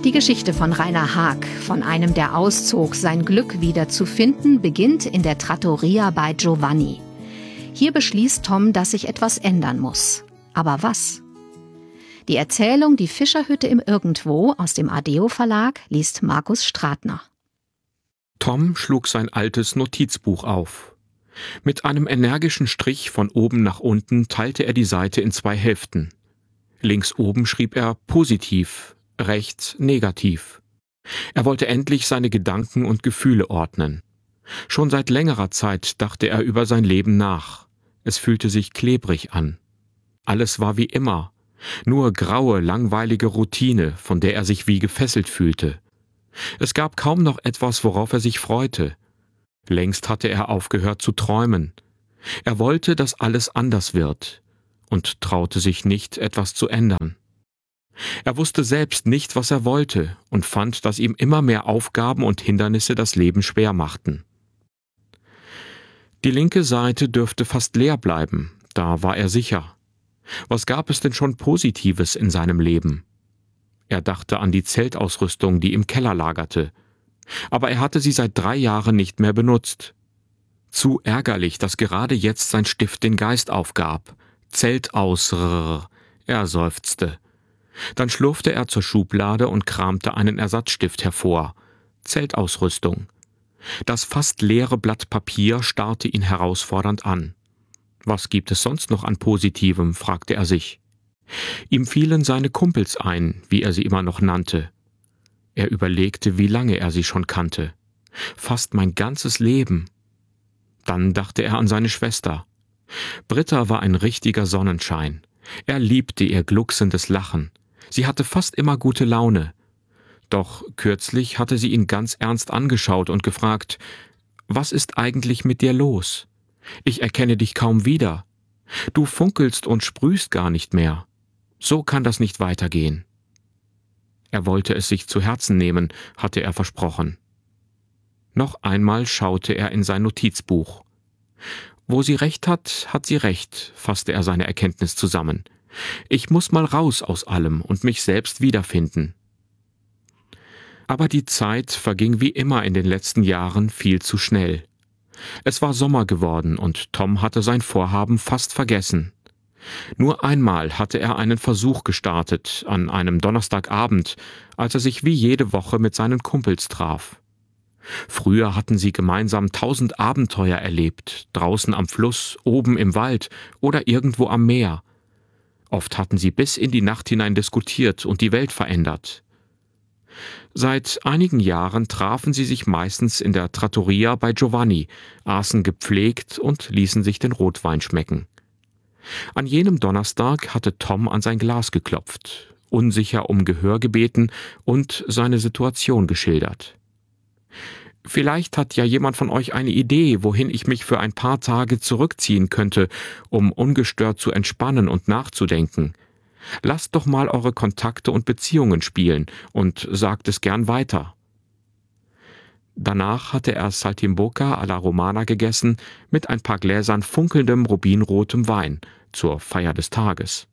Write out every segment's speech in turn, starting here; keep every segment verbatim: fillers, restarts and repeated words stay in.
Die Geschichte von Rainer Haag, von einem, der auszog, sein Glück wieder zu finden, beginnt in der Trattoria bei Giovanni. Hier beschließt Tom, dass sich etwas ändern muss. Aber was? Die Erzählung Die Fischerhütte im Irgendwo aus dem Adeo Verlag liest Markus Stratner. Tom schlug sein altes Notizbuch auf. Mit einem energischen Strich von oben nach unten teilte er die Seite in zwei Hälften. Links oben schrieb er positiv, rechts negativ. Er wollte endlich seine Gedanken und Gefühle ordnen. Schon seit längerer Zeit dachte er über sein Leben nach. Es fühlte sich klebrig an. Alles war wie immer, nur graue, langweilige Routine, von der er sich wie gefesselt fühlte. Es gab kaum noch etwas, worauf er sich freute. Längst hatte er aufgehört zu träumen. Er wollte, dass alles anders wird und traute sich nicht, etwas zu ändern. Er wusste selbst nicht, was er wollte und fand, dass ihm immer mehr Aufgaben und Hindernisse das Leben schwer machten. Die linke Seite dürfte fast leer bleiben, da war er sicher. Was gab es denn schon Positives in seinem Leben? Er dachte an die Zeltausrüstung, die im Keller lagerte. Aber er hatte sie seit drei Jahren nicht mehr benutzt. Zu ärgerlich, dass gerade jetzt sein Stift den Geist aufgab. Zeltausrrr, er seufzte. Dann schlurfte er zur Schublade und kramte einen Ersatzstift hervor. Zeltausrüstung. Das fast leere Blatt Papier starrte ihn herausfordernd an. Was gibt es sonst noch an Positivem, fragte er sich. Ihm fielen seine Kumpels ein, wie er sie immer noch nannte. Er überlegte, wie lange er sie schon kannte. Fast mein ganzes Leben. Dann dachte er an seine Schwester. Britta war ein richtiger Sonnenschein. Er liebte ihr glucksendes Lachen. Sie hatte fast immer gute Laune. Doch kürzlich hatte sie ihn ganz ernst angeschaut und gefragt, »Was ist eigentlich mit dir los? Ich erkenne dich kaum wieder. Du funkelst und sprühst gar nicht mehr. So kann das nicht weitergehen.« Er wollte es sich zu Herzen nehmen, hatte er versprochen. Noch einmal schaute er in sein Notizbuch. »Wo sie recht hat, hat sie recht«, fasste er seine Erkenntnis zusammen. »Ich muss mal raus aus allem und mich selbst wiederfinden.« Aber die Zeit verging wie immer in den letzten Jahren viel zu schnell. Es war Sommer geworden und Tom hatte sein Vorhaben fast vergessen. Nur einmal hatte er einen Versuch gestartet, an einem Donnerstagabend, als er sich wie jede Woche mit seinen Kumpels traf. Früher hatten sie gemeinsam tausend Abenteuer erlebt, draußen am Fluss, oben im Wald oder irgendwo am Meer. Oft hatten sie bis in die Nacht hinein diskutiert und die Welt verändert. Seit einigen Jahren trafen sie sich meistens in der Trattoria bei Giovanni, aßen gepflegt und ließen sich den Rotwein schmecken. An jenem Donnerstag hatte Tom an sein Glas geklopft, unsicher um Gehör gebeten und seine Situation geschildert. »Vielleicht hat ja jemand von euch eine Idee, wohin ich mich für ein paar Tage zurückziehen könnte, um ungestört zu entspannen und nachzudenken. Lasst doch mal eure Kontakte und Beziehungen spielen und sagt es gern weiter.« Danach hatte er Saltimbocca alla Romana gegessen mit ein paar Gläsern funkelndem rubinrotem Wein zur Feier des Tages.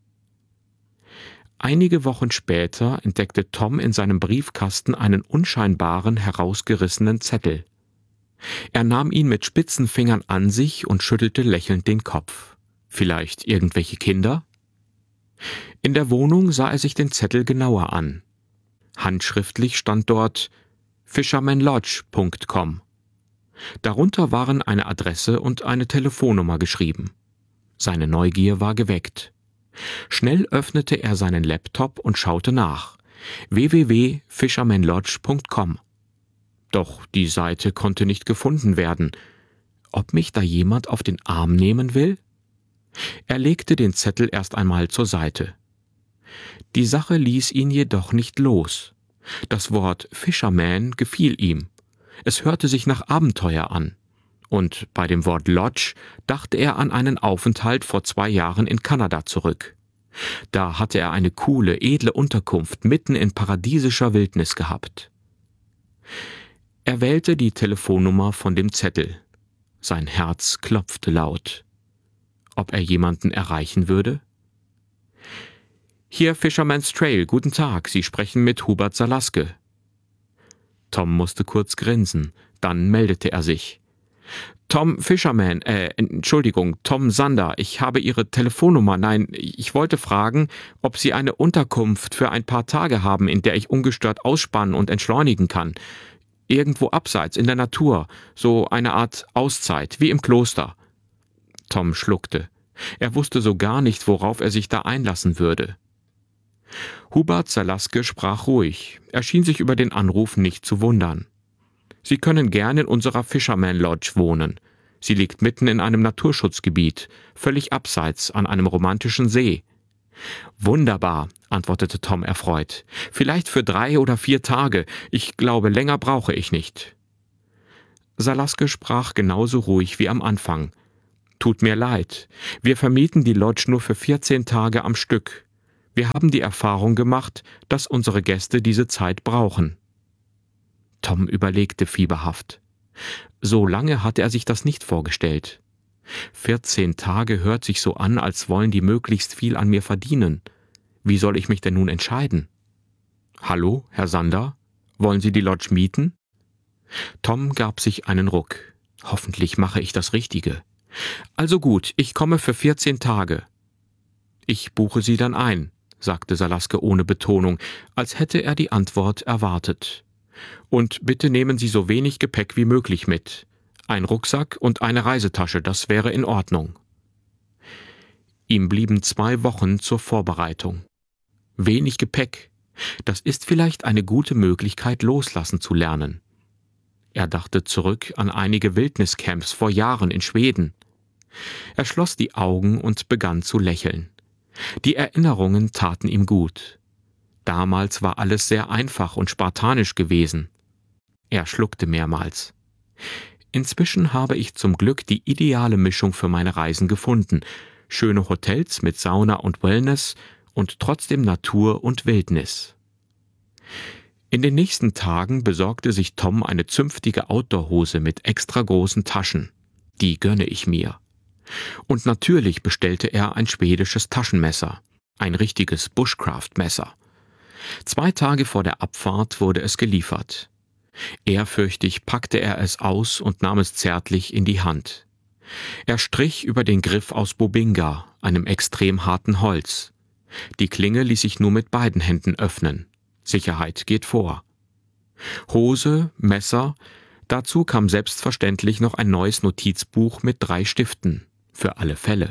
Einige Wochen später entdeckte Tom in seinem Briefkasten einen unscheinbaren, herausgerissenen Zettel. Er nahm ihn mit spitzen Fingern an sich und schüttelte lächelnd den Kopf. Vielleicht irgendwelche Kinder? In der Wohnung sah er sich den Zettel genauer an. Handschriftlich stand dort fisherman lodge punkt com. Darunter waren eine Adresse und eine Telefonnummer geschrieben. Seine Neugier war geweckt. Schnell öffnete er seinen Laptop und schaute nach. w w w punkt fisherman lodge punkt com. Doch die Seite konnte nicht gefunden werden. Ob mich da jemand auf den Arm nehmen will? Er legte den Zettel erst einmal zur Seite. Die Sache ließ ihn jedoch nicht los. Das Wort Fisherman gefiel ihm. Es hörte sich nach Abenteuer an. Und bei dem Wort Lodge dachte er an einen Aufenthalt vor zwei Jahren in Kanada zurück. Da hatte er eine coole, edle Unterkunft mitten in paradiesischer Wildnis gehabt. Er wählte die Telefonnummer von dem Zettel. Sein Herz klopfte laut. Ob er jemanden erreichen würde? Hier Fisherman's Trail, guten Tag, Sie sprechen mit Hubert Salaske. Tom musste kurz grinsen, dann meldete er sich. Tom Fisherman, äh, Entschuldigung, Tom Sander, ich habe Ihre Telefonnummer, nein, ich wollte fragen, ob Sie eine Unterkunft für ein paar Tage haben, in der ich ungestört ausspannen und entschleunigen kann. Irgendwo abseits, in der Natur, so eine Art Auszeit, wie im Kloster. Tom schluckte. Er wusste so gar nicht, worauf er sich da einlassen würde. Hubert Salaske sprach ruhig. Er schien sich über den Anruf nicht zu wundern. Sie können gern in unserer Fisherman Lodge wohnen. Sie liegt mitten in einem Naturschutzgebiet, völlig abseits an einem romantischen See. Wunderbar, antwortete Tom erfreut. Vielleicht für drei oder vier Tage. Ich glaube, länger brauche ich nicht. Salaske sprach genauso ruhig wie am Anfang. Tut mir leid. Wir vermieten die Lodge nur für vierzehn Tage am Stück. Wir haben die Erfahrung gemacht, dass unsere Gäste diese Zeit brauchen. Tom überlegte fieberhaft. So lange hatte er sich das nicht vorgestellt. Vierzehn Tage hört sich so an, als wollen die möglichst viel an mir verdienen. Wie soll ich mich denn nun entscheiden? Hallo, Herr Sander? Wollen Sie die Lodge mieten? Tom gab sich einen Ruck. Hoffentlich mache ich das Richtige. Also gut, ich komme für vierzehn Tage. Ich buche Sie dann ein, sagte Salaske ohne Betonung, als hätte er die Antwort erwartet. Und bitte nehmen Sie so wenig Gepäck wie möglich mit. Ein Rucksack und eine Reisetasche, das wäre in Ordnung. Ihm blieben zwei Wochen zur Vorbereitung. Wenig Gepäck, das ist vielleicht eine gute Möglichkeit, loslassen zu lernen. Er dachte zurück an einige Wildniscamps vor Jahren in Schweden. Er schloss die Augen und begann zu lächeln. Die Erinnerungen taten ihm gut. Damals war alles sehr einfach und spartanisch gewesen. Er schluckte mehrmals. Inzwischen habe ich zum Glück die ideale Mischung für meine Reisen gefunden. Schöne Hotels mit Sauna und Wellness und trotzdem Natur und Wildnis. In den nächsten Tagen besorgte sich Tom eine zünftige Outdoor-Hose mit extra großen Taschen. Die gönne ich mir. Und natürlich bestellte er ein schwedisches Taschenmesser. Ein richtiges Bushcraft-Messer. Zwei Tage vor der Abfahrt wurde es geliefert. Ehrfürchtig packte er es aus und nahm es zärtlich in die Hand. Er strich über den Griff aus Bobinga, einem extrem harten Holz. Die Klinge ließ sich nur mit beiden Händen öffnen. Sicherheit geht vor. Hose, Messer, dazu kam selbstverständlich noch ein neues Notizbuch mit drei Stiften, für alle Fälle.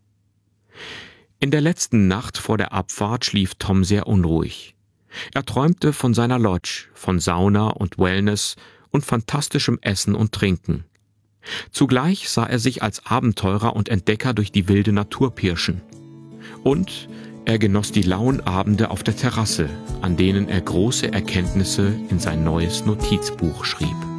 In der letzten Nacht vor der Abfahrt schlief Tom sehr unruhig. Er träumte von seiner Lodge, von Sauna und Wellness und fantastischem Essen und Trinken. Zugleich sah er sich als Abenteurer und Entdecker durch die wilde Natur pirschen. Und er genoss die lauen Abende auf der Terrasse, an denen er große Erkenntnisse in sein neues Notizbuch schrieb.